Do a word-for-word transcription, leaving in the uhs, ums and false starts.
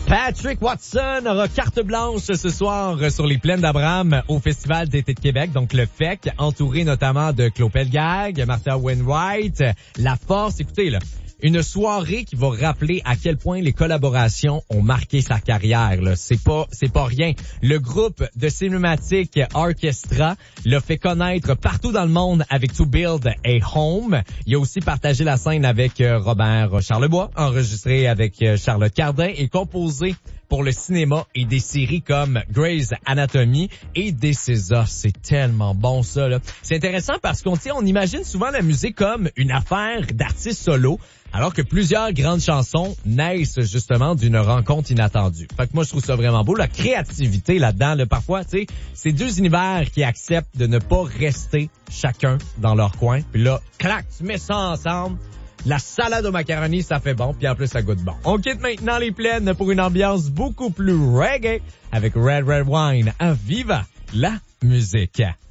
Patrick Watson aura carte blanche ce soir sur les plaines d'Abraham au Festival d'été de Québec, donc le F E C, entouré notamment de Claude Pelgag, Martha Wainwright, La Force. Écoutez, là, une soirée qui va rappeler à quel point les collaborations ont marqué sa carrière. Là. C'est pas, c'est pas rien. Le groupe de Cinematic Orchestra l'a fait connaître partout dans le monde avec To Build a Home. Il a aussi partagé la scène avec Robert Charlebois, enregistré avec Charlotte Cardin et composé pour le cinéma et des séries comme Grey's Anatomy et This Is Us. C'est tellement bon, ça, là. C'est intéressant parce qu'on, on imagine souvent la musique comme une affaire d'artistes solo, alors que plusieurs grandes chansons naissent justement d'une rencontre inattendue. Fait que moi, je trouve ça vraiment beau. La créativité là-dedans, là, parfois, tu sais, c'est deux univers qui acceptent de ne pas rester chacun dans leur coin. Puis là, clac, tu mets ça ensemble. La salade au macaroni, ça fait bon, puis en plus, ça goûte bon. On quitte maintenant les plaines pour une ambiance beaucoup plus reggae avec Red Red Wine à Viva la musique.